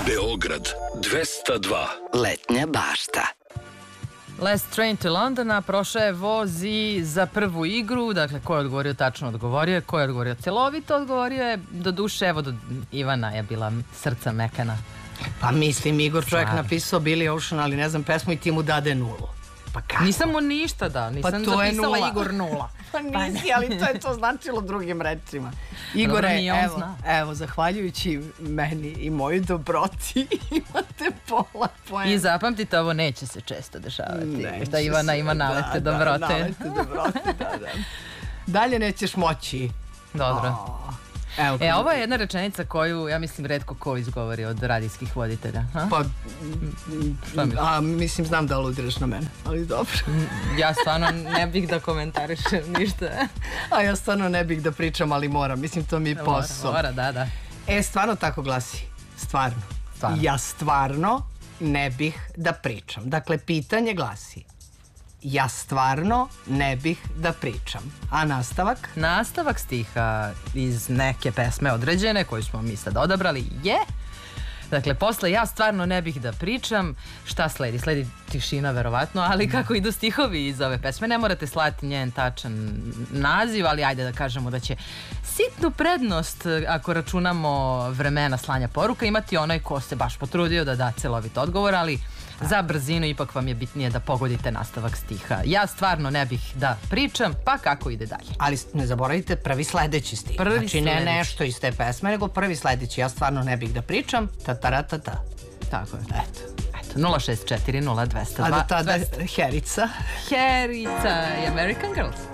Beograd 202. Letnja bašta. Last Train to Londona prošao je voz i za prvu igru, dakle ko je odgovorio tačno odgovorio je, ko je odgovorio celovito odgovorio je, do duše, evo do Ivana je bila srca mekana. Pa mislim, Igor čovjek napisao Billy Ocean, ali ne znam pesmu i ti mu dade nulu. Pa kako? Nisam mu ništa dao, nisam zapisala Igor nula. Pa nisi, ali to je to značilo drugim rečima. Igore, evo, zahvaljujući meni i moju dobroti imate pola poena. I zapamtite, ovo neće se često dešavati. Da Ivana ima nalete dobrote. Nalete dobrote, da. Dalje nećeš moći. Dobro. Ovo je jedna rečenica koju, ja mislim, retko ko izgovori od radijskih voditelja. Pa, mislim, znam da aludiraš na mene, ali dobro. Ja stvarno ne bih da komentarišem ništa. A ja stvarno ne bih da pričam, ali moram. Mislim, to mi je posao. Mora, da. Stvarno tako glasi. Stvarno. Ja stvarno ne bih da pričam. Dakle, pitanje glasi: ja stvarno ne bih da pričam. A nastavak? Nastavak stiha iz neke pesme određene koju smo mi sad odabrali je... Dakle, posle ja stvarno ne bih da pričam, šta sledi? Sledi tišina verovatno, ali kako idu stihovi iz ove pesme, ne morate slati njen tačan naziv, ali ajde da kažemo da će sitnu prednost, ako računamo vremena slanja poruka, imati onaj ko se baš potrudio da da celovit odgovor, ali za brzinu ipak vam je bitnije da pogodite nastavak stiha. Ja stvarno ne bih da pričam, pa kako ide dalje? Ali ne zaboravite prvi sledeći stih. Znači ne nešto iz te pesme, nego prvi sledeći. Ja stvarno ne bih da pričam, ta-ta-ra-ta-ta. Tako je. Eto, 064 0202. A do tada Herica. Herica i American Girls.